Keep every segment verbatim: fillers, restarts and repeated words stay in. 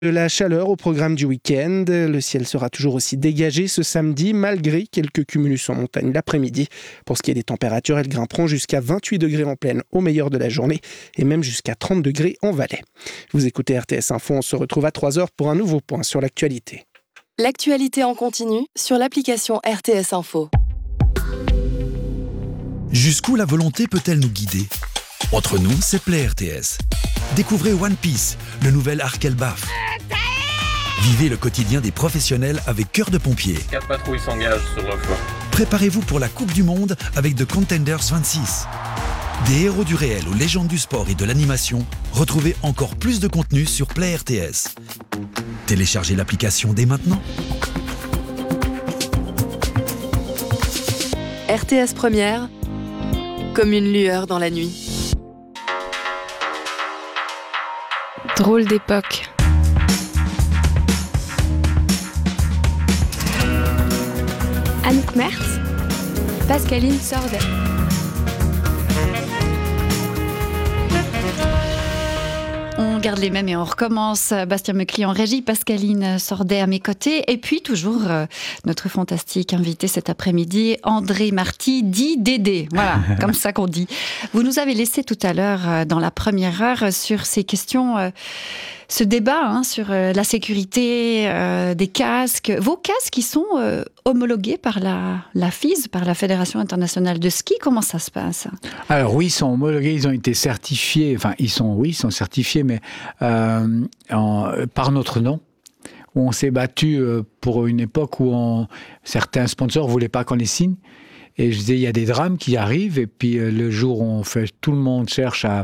De la chaleur au programme du week-end. Le ciel sera toujours aussi dégagé ce samedi, malgré quelques cumulus en montagne l'après-midi. Pour ce qui est des températures, elles grimperont jusqu'à vingt-huit degrés en plaine au meilleur de la journée et même jusqu'à trente degrés en Valais. Vous écoutez R T S Info, on se retrouve à trois heures pour un nouveau point sur l'actualité. L'actualité en continu sur l'application R T S Info. Jusqu'où la volonté peut-elle nous guider ? Entre nous, c'est Play R T S. Découvrez One Piece, le nouvel arc Elbaf. Vivez le quotidien des professionnels avec Cœur de Pompier. Quatre patrouilles s'engagent sur le flanc. Préparez-vous pour la Coupe du Monde avec The Contenders vingt-six. Des héros du réel aux légendes du sport et de l'animation, retrouvez encore plus de contenu sur Play R T S. Téléchargez l'application dès maintenant. R T S Première, comme une lueur dans la nuit. Drôle d'époque. Anouk Mertz, Pascaline Sordet. On garde les mêmes et on recommence. Bastien Mecli en régie, Pascaline Sordet à mes côtés. Et puis toujours euh, notre fantastique invité cet après-midi, André Marty, dit Dédé. Voilà, comme ça qu'on dit. Vous nous avez laissé tout à l'heure, euh, dans la première heure, sur ces questions... Euh, Ce débat hein, sur euh, la sécurité euh, des casques, vos casques qui sont euh, homologués par la, la F I S, par la Fédération internationale de ski, comment ça se passe ? Alors oui, ils sont homologués, ils ont été certifiés, enfin ils sont, oui, ils sont certifiés, mais euh, en, par notre nom, où on s'est battu euh, pour une époque où on, certains sponsors ne voulaient pas qu'on les signe. Et je disais, il y a des drames qui arrivent, et puis euh, le jour où on fait, tout le monde cherche à...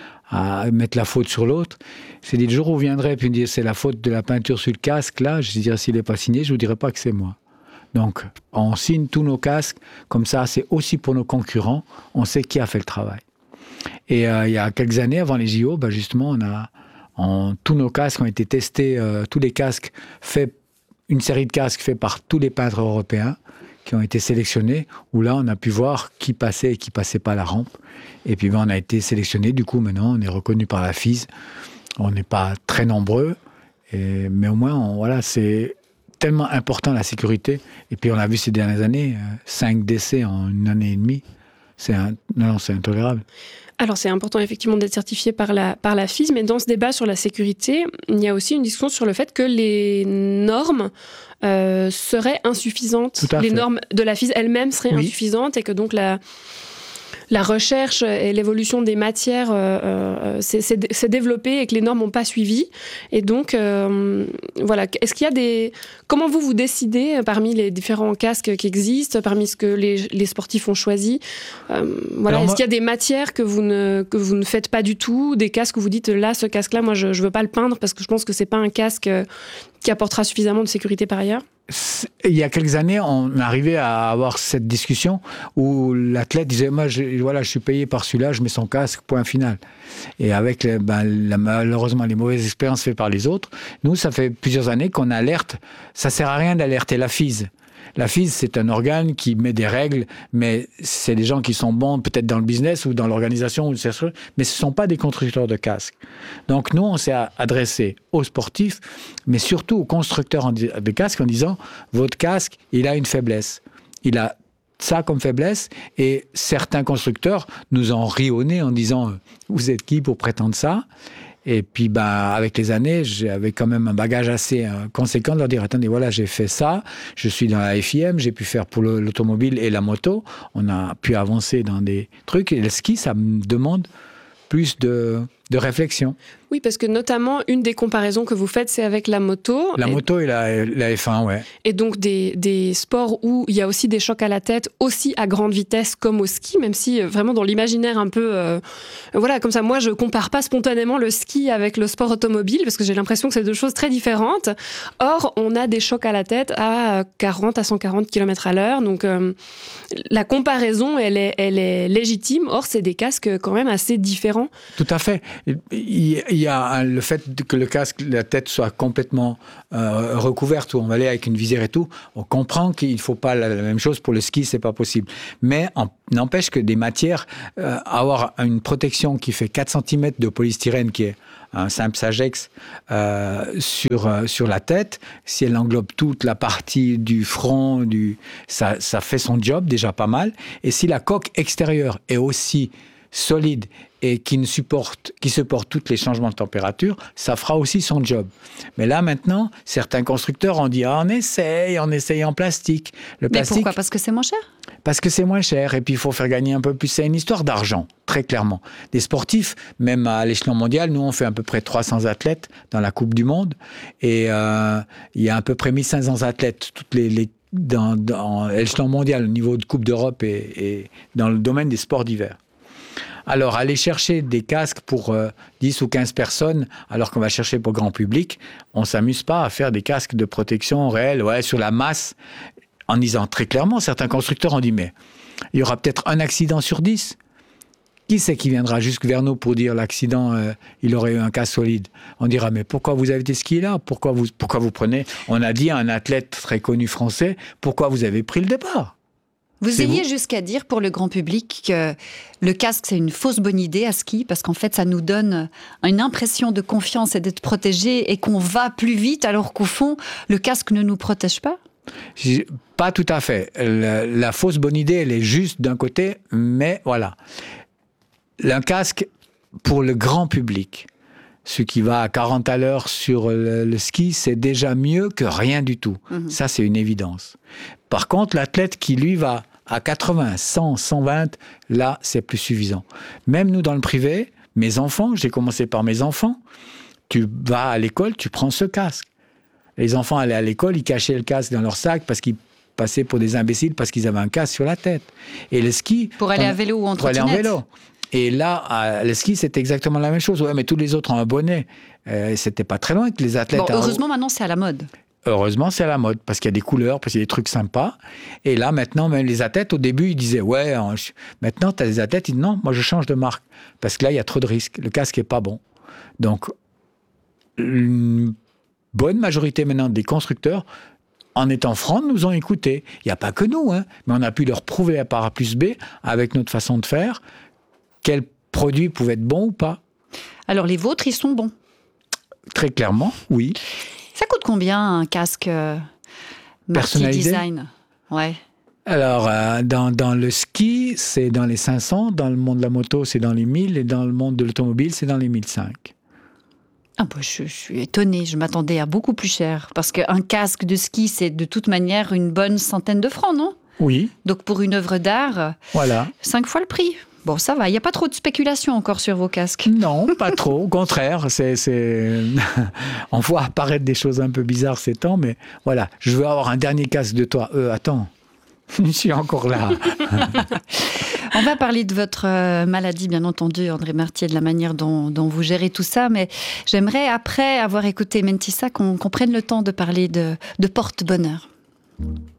à mettre la faute sur l'autre. C'est dit, le jour où vous viendrez puis me dire c'est la faute de la peinture sur le casque, là, je dirais s'il n'est pas signé, je ne vous dirai pas que c'est moi. Donc, on signe tous nos casques, comme ça, c'est aussi pour nos concurrents, on sait qui a fait le travail. Et euh, il y a quelques années, avant les J O, bah, justement, on a, on, tous nos casques ont été testés, euh, tous les casques faits, une série de casques faits par tous les peintres européens, qui ont été sélectionnés, où là, on a pu voir qui passait et qui passait pas la rampe. Et puis, ben, on a été sélectionnés. Du coup, maintenant, on est reconnu par la F I S. On n'est pas très nombreux, et, mais au moins, on, voilà, c'est tellement important, la sécurité. Et puis, on l'a vu ces dernières années, euh, cinq décès en une année et demie. C'est, un, non, c'est intolérable. Alors, c'est important, effectivement, d'être certifié par la, par la F I S, mais dans ce débat sur la sécurité, il y a aussi une discussion sur le fait que les normes euh, seraient insuffisantes. Les fait. normes de la F I S elles-mêmes seraient oui. insuffisantes et que donc la... La recherche et l'évolution des matières euh, euh, s'est, s'est, s'est développée et que les normes n'ont pas suivi. Et donc, euh, voilà. Est-ce qu'il y a des... Comment vous, vous décidez parmi les différents casques qui existent, parmi ce que les, les sportifs ont choisi euh, voilà. Est-ce moi... qu'il y a des matières que vous, ne, que vous ne faites pas du tout, des casques où vous dites, là, ce casque-là, moi, je ne veux pas le peindre parce que je pense que ce n'est pas un casque qui apportera suffisamment de sécurité par ailleurs ? Il y a quelques années, on arrivait à avoir cette discussion où l'athlète disait « Moi, je, voilà, je suis payé par celui-là, je mets son casque, point final. » Et avec ben, la, malheureusement les mauvaises expériences faites par les autres, nous, ça fait plusieurs années qu'on alerte. Ça ne sert à rien d'alerter la F I S. La F I S, c'est un organe qui met des règles, mais c'est des gens qui sont bons peut-être dans le business ou dans l'organisation, mais ce ne sont pas des constructeurs de casques. Donc nous, on s'est adressé aux sportifs, mais surtout aux constructeurs de casques en disant « Votre casque, il a une faiblesse. Il a ça comme faiblesse. » Et certains constructeurs nous ont ri au nez en disant « Vous êtes qui pour prétendre ça ?» Et puis, bah, avec les années, j'avais quand même un bagage assez euh, conséquent de leur dire, attendez, voilà, j'ai fait ça, je suis dans la F I M, j'ai pu faire pour le, l'automobile et la moto, on a pu avancer dans des trucs, et le ski, ça me demande plus de, de réflexion. Oui, parce que notamment, une des comparaisons que vous faites, c'est avec la moto. La et, moto et la, la F un, ouais. Et donc, des, des sports où il y a aussi des chocs à la tête, aussi à grande vitesse, comme au ski, même si, vraiment, dans l'imaginaire un peu... Euh, voilà, comme ça, moi, je compare pas spontanément le ski avec le sport automobile, parce que j'ai l'impression que c'est deux choses très différentes. Or, on a des chocs à la tête à quarante à cent quarante kilomètres à l'heure, donc euh, la comparaison, elle est, elle est légitime. Or, c'est des casques quand même assez différents. Tout à fait. il y a le fait que le casque, la tête soit complètement euh, recouverte, où on va aller avec une visière et tout, on comprend qu'il ne faut pas la, la même chose pour le ski, c'est pas possible. Mais on n'empêche que des matières, euh, avoir une protection qui fait quatre centimètres de polystyrène, qui est un simple Sagex, euh, sur, euh, sur la tête, si elle englobe toute la partie du front, du, ça, ça fait son job déjà pas mal. Et si la coque extérieure est aussi solide et qui ne supporte, qui supporte tous les changements de température, ça fera aussi son job. Mais là, maintenant, certains constructeurs ont dit ah, on essaye, on essaye en plastique. Le plastique. Mais pourquoi ? Parce que c'est moins cher ? Parce que c'est moins cher et puis il faut faire gagner un peu plus. C'est une histoire d'argent, très clairement. Des sportifs, même à l'échelon mondial, nous on fait à peu près trois cents athlètes dans la Coupe du Monde et euh, il y a à peu près mille cinq cents athlètes toutes les, les, dans, dans l'échelon mondial au niveau de Coupe d'Europe et, et dans le domaine des sports d'hiver. Alors, aller chercher des casques pour euh, dix ou quinze personnes, alors qu'on va chercher pour grand public, on ne s'amuse pas à faire des casques de protection réels, ouais, sur la masse, en disant très clairement, certains constructeurs ont dit, mais il y aura peut-être un accident sur dix. Qui c'est qui viendra jusque vers nous pour dire l'accident, euh, il aurait eu un casque solide ? On dira, mais pourquoi vous avez été skié là ? Pourquoi vous, pourquoi vous prenez ? On a dit à un athlète très connu français, pourquoi vous avez pris le départ ? Vous iriez jusqu'à dire pour le grand public que le casque, c'est une fausse bonne idée à ski, parce qu'en fait, ça nous donne une impression de confiance et d'être protégé et qu'on va plus vite, alors qu'au fond, le casque ne nous protège pas ? Pas tout à fait. La, la fausse bonne idée, elle est juste d'un côté, mais voilà. Un casque pour le grand public, ce qui va à quarante à l'heure sur le, le ski, c'est déjà mieux que rien du tout. Mmh. Ça, c'est une évidence. Par contre, l'athlète qui, lui, va à quatre-vingts, cent, cent vingt, là, c'est plus suffisant. Même nous, dans le privé, mes enfants, j'ai commencé par mes enfants, tu vas à l'école, tu prends ce casque. Les enfants allaient à l'école, ils cachaient le casque dans leur sac parce qu'ils passaient pour des imbéciles parce qu'ils avaient un casque sur la tête. Et le ski... Pour aller on, à vélo ou en trottinette. Pour aller en vélo. Et là, à, le ski, c'était exactement la même chose. Ouais, mais tous les autres ont un bonnet. Euh, c'était pas très loin que les athlètes... Bon, heureusement, maintenant, c'est à la mode. Heureusement, c'est à la mode, parce qu'il y a des couleurs, parce qu'il y a des trucs sympas. Et là, maintenant, même les athlètes, au début, ils disaait, ouais, je... maintenant, tu as des athlètes, ils disent, non, moi, je change de marque, parce que là, il y a trop de risques. Le casque n'est pas bon. Donc, une bonne majorité, maintenant, des constructeurs, en étant francs, nous ont écoutés. Il n'y a pas que nous, hein, mais on a pu leur prouver par A plus B, avec notre façon de faire, quels produits pouvaient être bons ou pas. Alors, les vôtres, ils sont bons ? Très clairement, oui. Ça coûte combien un casque euh, personnalisé design ? Ouais. Alors, euh, dans, dans le ski, c'est dans les cinq cents, dans le monde de la moto, c'est dans les mille, et dans le monde de l'automobile, c'est dans les mille cinq. Ah bah, je, je suis étonnée, je m'attendais à beaucoup plus cher. Parce qu'un casque de ski, c'est de toute manière une bonne centaine de francs, non ? Oui. Donc pour une œuvre d'art, voilà. cinq fois le prix. Bon, ça va, il n'y a pas trop de spéculation encore sur vos casques. Non, pas trop, au contraire. C'est, c'est... On voit apparaître des choses un peu bizarres ces temps, mais voilà, je veux avoir un dernier casque de toi. Euh, attends, je suis encore là. On va parler de votre maladie, bien entendu, André Marty, de la manière dont, dont vous gérez tout ça, mais j'aimerais, après avoir écouté Mentissa, qu'on, qu'on prenne le temps de parler de, de porte-bonheur.